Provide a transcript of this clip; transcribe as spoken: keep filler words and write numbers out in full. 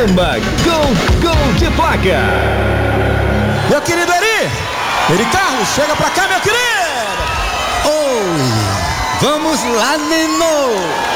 Samba Gol, Gol de Placa. Meu querido Eri, Eri Carlos, chega pra cá, meu querido. Oi, vamos lá, Neno.